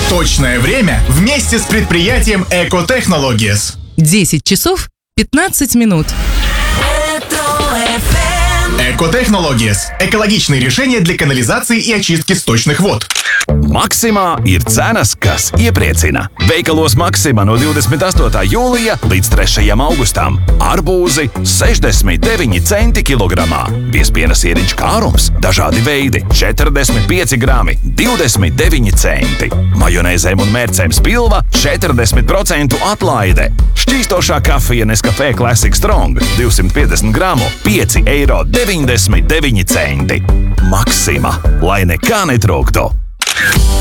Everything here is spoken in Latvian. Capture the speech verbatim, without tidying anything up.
Точное время вместе с предприятием Экотехнологиес. десять часов пятнадцать минут. Экотехнологиес – экологичные решения для канализации и очистки сточных вод. Maksimā ir cenas, kas iepriecina. Veikalos Maksimā no divdesmit astotā jūlija līdz trešajam augustam. Arbūzi sešdesmit deviņi centi kilogramā. Piespiena sieriņš kārums, dažādi veidi – četrdesmit pieci grami, divdesmit deviņi centi. Majonēzēm un mērcēm spilva – četrdesmit procentu atlaide. Šķīstošā kafija Nescafé Classic Strong – divsimt piecdesmit gramu, pieci eiro deviņdesmit deviņi centi. Maksimā, lai nekā netrūktu.